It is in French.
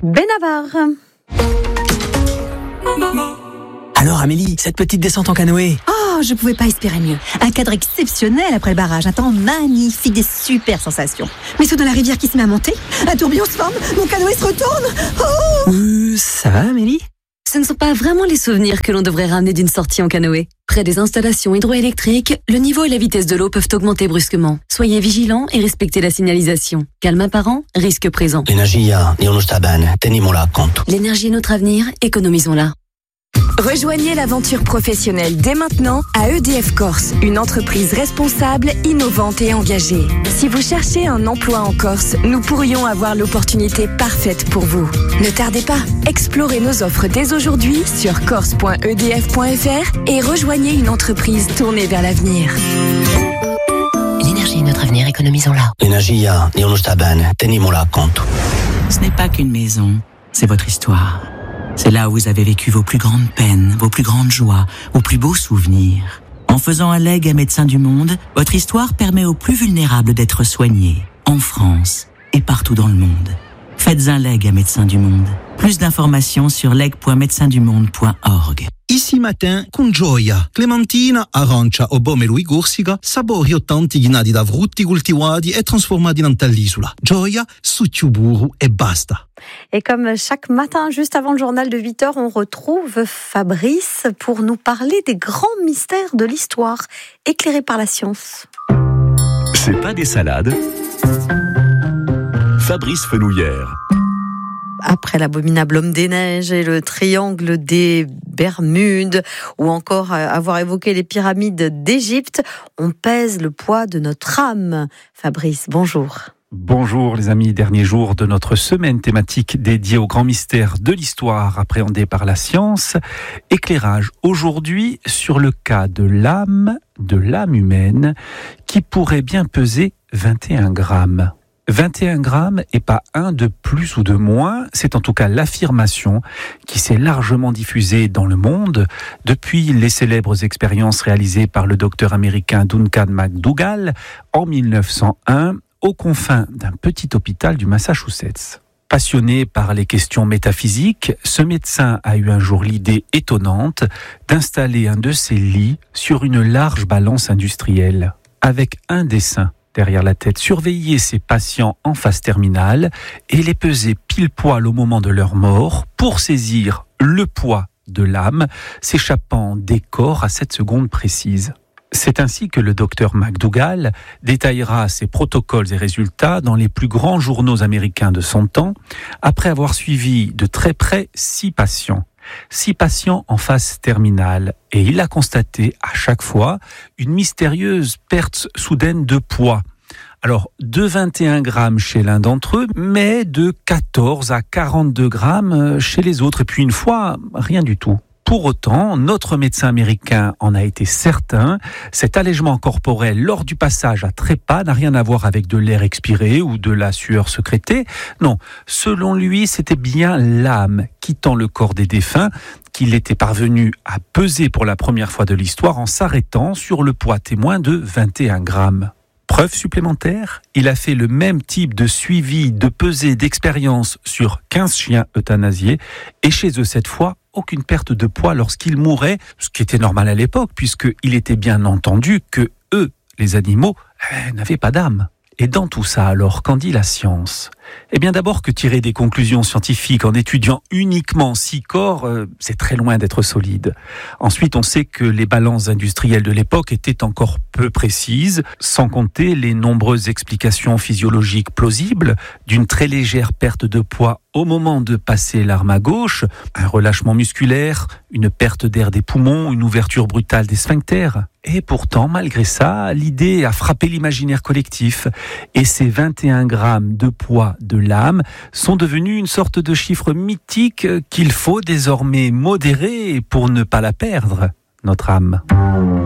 Benabar. Alors Amélie, cette petite descente en canoë? Oh, je pouvais pas espérer mieux. Un cadre exceptionnel après le barrage, un temps magnifique, des super sensations. Mais soudain la rivière qui se met à monter, un tourbillon se forme, mon canoë se retourne. Oh Ça va Amélie? Ce ne sont pas vraiment les souvenirs que l'on devrait ramener d'une sortie en canoë. Près des installations hydroélectriques, le niveau et la vitesse de l'eau peuvent augmenter brusquement. Soyez vigilants et respectez la signalisation. Calme apparent, risque présent. L'energia è uno sta bene, tenimola a conto. L'énergie est notre avenir, économisons-la. Rejoignez l'aventure professionnelle dès maintenant à EDF Corse, une entreprise responsable, innovante et engagée. Si vous cherchez un emploi en Corse, nous pourrions avoir l'opportunité parfaite pour vous. Ne tardez pas, explorez nos offres dès aujourd'hui sur corse.edf.fr et rejoignez une entreprise tournée vers l'avenir. L'énergie est notre avenir, économisons-la. L'energia è uno sta bene, tenimola a conto. Ce n'est pas qu'une maison, c'est votre histoire. C'est là où vous avez vécu vos plus grandes peines, vos plus grandes joies, vos plus beaux souvenirs. En faisant un legs à Médecins du Monde, votre histoire permet aux plus vulnérables d'être soignés, en France et partout dans le monde. Faites un leg à Médecins du Monde. Plus d'informations sur leg.médecindumonde.org. Ici matin, con gioia, clementina, arancia o bomelo e corsica, sapori o tanti ghinati da frutti coltivati e trasformati in tall'isola. Gioia, succiuburu e basta. Et comme chaque matin, juste avant le journal de 8h, on retrouve Fabrice pour nous parler des grands mystères de l'histoire, éclairés par la science. C'est pas des salades. Fabrice Fenouillère. Après l'abominable homme des neiges et le triangle des Bermudes, ou encore avoir évoqué les pyramides d'Égypte, on pèse le poids de notre âme. Fabrice, bonjour. Bonjour les amis, dernier jour de notre semaine thématique dédiée aux grands mystères de l'histoire appréhendés par la science. Éclairage aujourd'hui sur le cas de l'âme humaine qui pourrait bien peser 21 grammes. 21 grammes et pas un de plus ou de moins, c'est en tout cas l'affirmation qui s'est largement diffusée dans le monde depuis les célèbres expériences réalisées par le docteur américain Duncan McDougall en 1901 aux confins d'un petit hôpital du Massachusetts. Passionné par les questions métaphysiques, ce médecin a eu un jour l'idée étonnante d'installer un de ses lits sur une large balance industrielle avec un dessin derrière la tête, surveiller ses patients en phase terminale et les peser pile poil au moment de leur mort pour saisir le poids de l'âme s'échappant des corps à cette seconde précise. C'est ainsi que le docteur McDougall détaillera ses protocoles et résultats dans les plus grands journaux américains de son temps, après avoir suivi de très près 6 patients. 6 patients en phase terminale, et il a constaté à chaque fois une mystérieuse perte soudaine de poids. Alors, de 21 grammes chez l'un d'entre eux, mais de 14 à 42 grammes chez les autres. Et puis une fois, rien du tout. Pour autant, notre médecin américain en a été certain, cet allègement corporel lors du passage à trépas n'a rien à voir avec de l'air expiré ou de la sueur sécrétée. Non, selon lui, c'était bien l'âme quittant le corps des défunts qu'il était parvenu à peser pour la première fois de l'histoire en s'arrêtant sur le poids témoin de 21 grammes. Preuve supplémentaire, il a fait le même type de suivi, de pesée, d'expérience sur 15 chiens euthanasiés et chez eux cette fois, aucune perte de poids lorsqu'ils mouraient, ce qui était normal à l'époque puisqu'il était bien entendu que eux, les animaux, n'avaient pas d'âme. Et dans tout ça alors, qu'en dit la science ? Eh bien d'abord que tirer des conclusions scientifiques en étudiant uniquement 6 corps, c'est très loin d'être solide. Ensuite, on sait que les balances industrielles de l'époque étaient encore peu précises, sans compter les nombreuses explications physiologiques plausibles d'une très légère perte de poids au moment de passer l'arme à gauche, un relâchement musculaire, une perte d'air des poumons, une ouverture brutale des sphincters. Et pourtant, malgré ça, l'idée a frappé l'imaginaire collectif et ces 21 grammes de poids de l'âme sont devenus une sorte de chiffre mythique qu'il faut désormais modérer pour ne pas la perdre, notre âme.